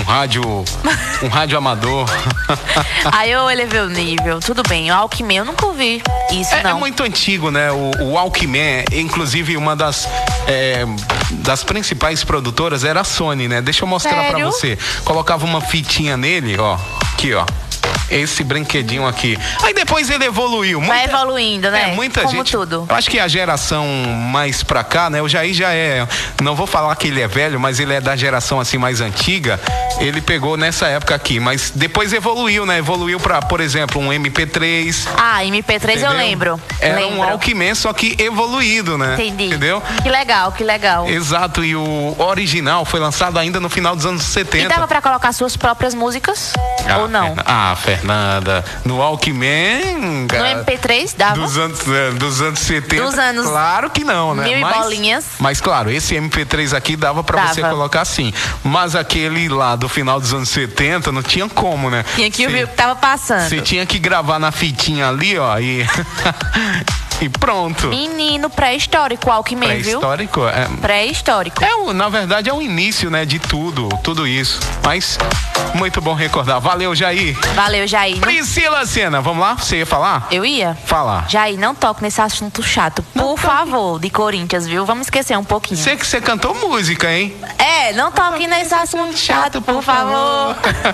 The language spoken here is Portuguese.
um rádio amador. Aí eu elevei o nível. Tudo bem, o Walkman eu nunca ouvi isso, não. É muito antigo, né? O Walkman, inclusive uma das principais produtoras era a Sony, né? Deixa eu mostrar pra você. Colocava uma fitinha nele, ó. Aqui, ó. Esse brinquedinho aqui. Aí depois ele evoluiu. Vai evoluindo, né? Muita Como gente. tudo. Eu acho que a geração mais pra cá, né? O Jair já é. Não vou falar que ele é velho, mas ele é da geração assim mais antiga. Ele pegou nessa época aqui. Mas depois evoluiu, né? Evoluiu pra, por exemplo, um MP3. Ah, MP3 entendeu? Eu lembro. Era um Walkman, só que evoluído, né? Entendi. Entendeu? Que legal, que legal. Exato. E o original foi lançado ainda no final dos anos 70. E dava pra colocar suas próprias músicas? Ou não? Fernanda, no Walkman, cara, no MP3 dava? Dos anos 70. Dos anos. Claro que não, né? Mil e bolinhas. Mas claro, esse MP3 aqui dava pra você colocar assim. Mas aquele lá do final dos anos 70 não tinha como, né? Tinha que ouvir o que tava passando. Você tinha que gravar na fitinha ali, ó, e e pronto. Menino pré-histórico, Walkman, viu? Pré-histórico? Pré-histórico. Na verdade é o início, né, de tudo isso. Mas muito bom recordar. Valeu, Jair. Valeu, Jair. Priscila Sena, vamos lá? Você ia falar? Eu ia? Falar. Jair, não toque nesse assunto chato, por favor, de Corinthians, viu? Vamos esquecer um pouquinho. Você cantou música, hein? Não toque nesse assunto chato, por favor.